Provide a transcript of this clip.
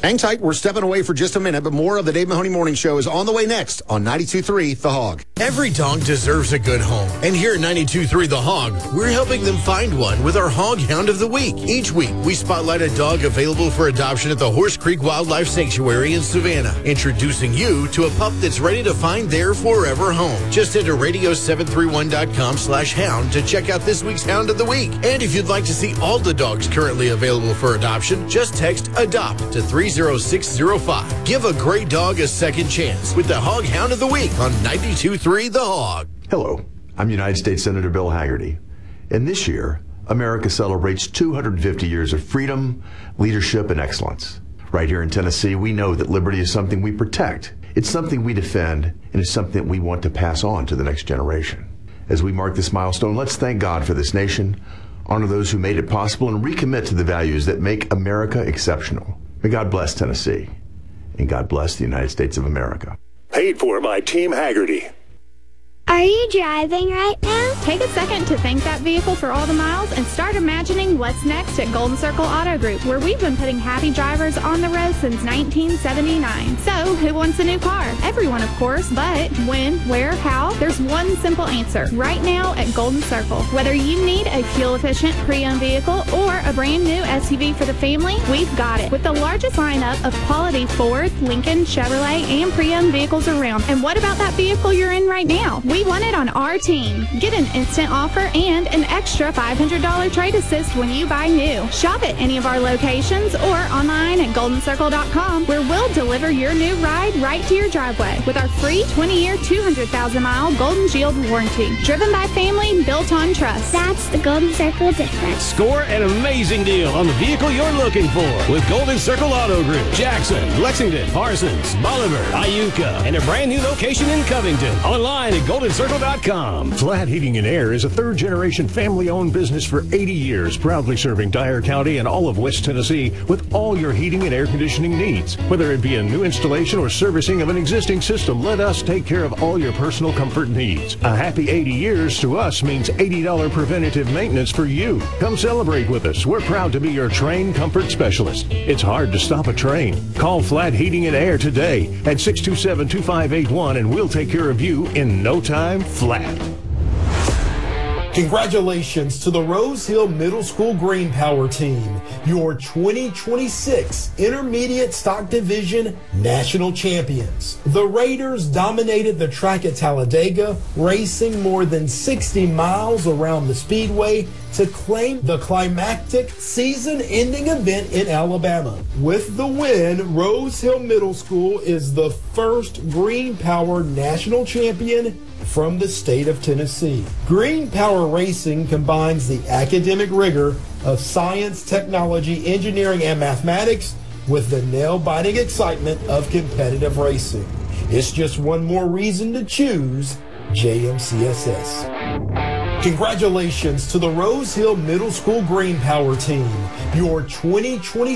Hang tight, we're stepping away for just a minute, but more of the Dave Mahoney Morning Show is on the way next on 92.3 The Hog. Every dog deserves a good home. And here at 92.3 The Hog, we're helping them find one with our Hog Hound of the Week. Each week, we spotlight a dog available for adoption at the Horse Creek Wildlife Sanctuary in Savannah, introducing you to a pup that's ready to find their forever home. Just enter radio731.com/hound to check out this week's Hound of the Week. And if you'd like to see all the dogs currently available for adoption, just text ADOPT to 30605. Give a great dog a second chance with the Hog Hound of the Week on 92.3 The Hog. Hello, I'm United States Senator Bill Hagerty. And this year, America celebrates 250 years of freedom, leadership, and excellence. Right here in Tennessee, we know that liberty is something we protect. It's something we defend, and it's something we want to pass on to the next generation. As we mark this milestone, let's thank God for this nation, honor those who made it possible, and recommit to the values that make America exceptional. May God bless Tennessee, and God bless the United States of America. Paid for by Team Hagerty. Are you driving right now? Take a second to thank that vehicle for all the miles and start imagining what's next at Golden Circle Auto Group, where we've been putting happy drivers on the road since 1979. So, who wants a new car? Everyone, of course, but when, where, how? There's one simple answer. Right now at Golden Circle. Whether you need a fuel-efficient pre-owned vehicle or a brand new SUV for the family, we've got it. With the largest lineup of quality Ford, Lincoln, Chevrolet, and pre-owned vehicles around. And what about that vehicle you're in right now? We want it on our team. Get an instant offer and an extra $500 trade assist when you buy new. Shop at any of our locations or online at goldencircle.com, where we'll deliver your new ride right to your driveway with our free 20-year, 200,000-mile Golden Shield warranty. Driven by family, built on trust. That's the Golden Circle difference. Score an amazing deal on the vehicle you're looking for with Golden Circle Auto Group. Jackson, Lexington, Parsons, Bolivar, Iuka, and a brand new location in Covington. Online at goldencircle.com. Flat Heating and Air is a third-generation family-owned business for 80 years, proudly serving Dyer County and all of West Tennessee with all your heating and air conditioning needs. Whether it be a new installation or servicing of an existing system, let us take care of all your personal comfort needs. A happy 80 years to us means $80 preventative maintenance for you. Come celebrate with us. We're proud to be your train comfort specialist. It's hard to stop a train. Call Flat Heating and Air today at 627-2581 and we'll take care of you in no time flat. Congratulations to the Rose Hill Middle School Green Power Team, your 2026 Intermediate Stock Division National Champions. The Raiders dominated the track at Talladega, racing more than 60 miles around the speedway to claim the climactic season-ending event in Alabama. With the win, Rose Hill Middle School is the first Green Power National Champion from the state of Tennessee. Green Power Racing combines the academic rigor of science, technology, engineering, and mathematics with the nail-biting excitement of competitive racing. It's just one more reason to choose JMCSS. Congratulations to the Rose Hill Middle School Green Power Team, your 2020